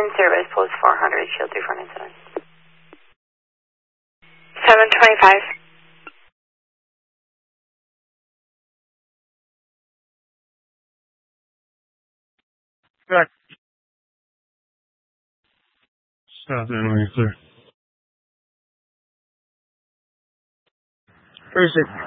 in service, post 400, shield 3 for an incident. 725. Back. South End, clear. 36.